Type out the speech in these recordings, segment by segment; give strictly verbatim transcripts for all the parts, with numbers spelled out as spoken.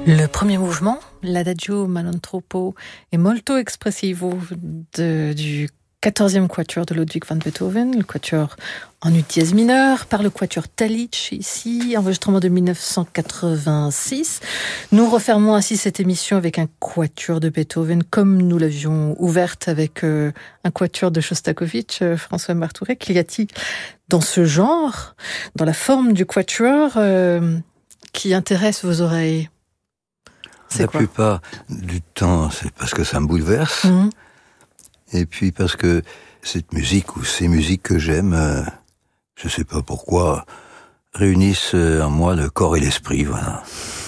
Le premier mouvement, l'Adagio Malantropo e molto espressivo de, du quatorzième quatuor de Ludwig van Beethoven, le quatuor en ut dièse mineur, par le quatuor Talić, ici, enregistrement de dix-neuf cent quatre-vingt-six. Nous refermons ainsi cette émission avec un quatuor de Beethoven, comme nous l'avions ouverte avec euh, un quatuor de Shostakovich, euh, François Martouret. Qu'y a-t-il dans ce genre, dans la forme du quatuor, euh, qui intéresse vos oreilles ? C'est La quoi ? plupart du temps, c'est parce que ça me bouleverse. Mmh. Et puis parce que cette musique ou ces musiques que j'aime, euh, je sais pas pourquoi, réunissent en moi le corps et l'esprit, voilà.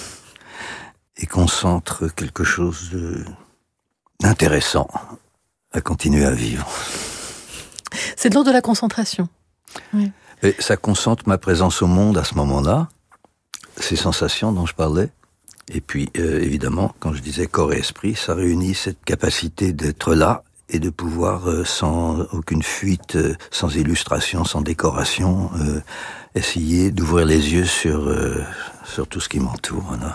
Et concentrent quelque chose de, d'intéressant à continuer à vivre. C'est de l'ordre de la concentration. Oui. Et ça concentre ma présence au monde à ce moment-là, ces sensations dont je parlais. Et puis, euh, évidemment, quand je disais corps et esprit, ça réunit cette capacité d'être là et de pouvoir, euh, sans aucune fuite, euh, sans illustration, sans décoration, euh, essayer d'ouvrir les yeux sur, euh, sur tout ce qui m'entoure. Voilà.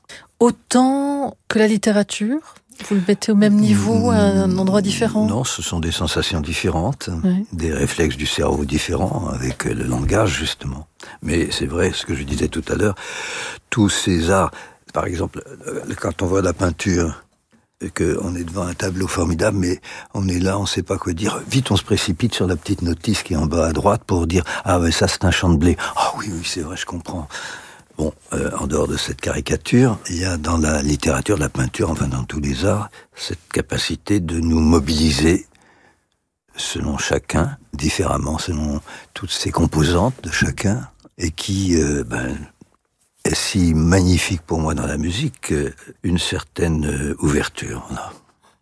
Autant que la littérature ? Vous le mettez au même niveau, à un endroit différent ? Non, ce sont des sensations différentes, oui. Des réflexes du cerveau différents, avec le langage, justement. Mais c'est vrai, ce que je disais tout à l'heure, tous ces arts... Par exemple, quand on voit la peinture, et qu'on est devant un tableau formidable, mais on est là, on ne sait pas quoi dire. Vite, on se précipite sur la petite notice qui est en bas à droite pour dire « Ah, mais ça, c'est un champ de blé. Ah oui, oui, c'est vrai, je comprends. » Bon, euh, en dehors de cette caricature, il y a dans la littérature, la peinture, enfin dans tous les arts, cette capacité de nous mobiliser selon chacun, différemment, selon toutes ces composantes de chacun, et qui... Euh, ben, est si magnifique pour moi dans la musique, une certaine ouverture. Là.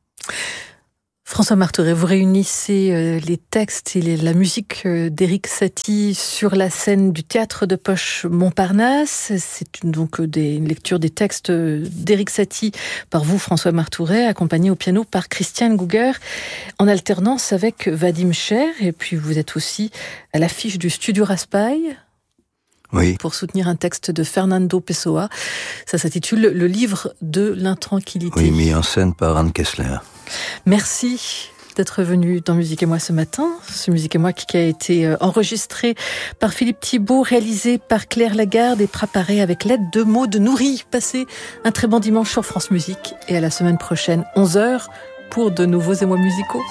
François Martouret, vous réunissez les textes et la musique d'Éric Satie sur la scène du théâtre de Poche Montparnasse. C'est une, donc des, une lecture des textes d'Éric Satie par vous, François Martouret, accompagné au piano par Christian Gugger, en alternance avec Vadim Cher. Et puis vous êtes aussi à l'affiche du Studio Raspail. Oui. Pour soutenir un texte de Fernando Pessoa. Ça s'intitule « Le livre de l'intranquillité ». Oui, mis en scène par Anne Kessler. Merci d'être venu dans Musique et Moi ce matin. Ce Musique et Moi qui a été enregistré par Philippe Thibault, réalisé par Claire Lagarde et préparé avec l'aide de Maud Nourri. Passez un très bon dimanche sur France Musique et à la semaine prochaine, onze heures, pour de nouveaux émois musicaux.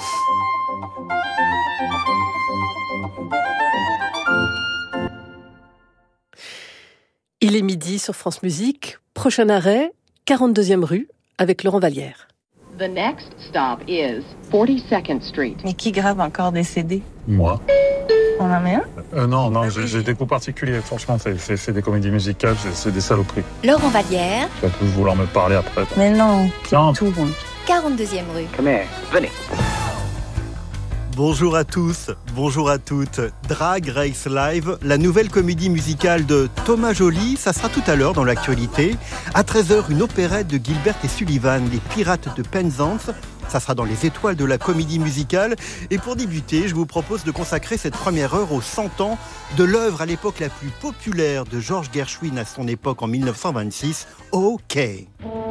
Il est midi sur France Musique. Prochain arrêt, quarante-deuxième rue, avec Laurent Vallière. The next stop is forty-second Street. Mais qui grave encore des C D ? Moi. On en met un ? euh, Non, non, j'ai, j'ai des goûts particuliers. Franchement, c'est, c'est, c'est des comédies musicales, c'est, c'est des saloperies. Laurent Vallière. Tu vas plus vouloir me parler après. Mais non, Tiens. tout bon. quarante-deuxième rue. Come here, venez. Bonjour à tous, bonjour à toutes. Drag Race Live, la nouvelle comédie musicale de Thomas Joly, ça sera tout à l'heure dans l'actualité. À treize heures, une opérette de Gilbert et Sullivan, Les Pirates de Penzance. Ça sera dans les étoiles de la comédie musicale. Et pour débuter, je vous propose de consacrer cette première heure aux cent ans de l'œuvre à l'époque la plus populaire de Georges Gershwin à son époque en dix-neuf cent vingt-six, OK.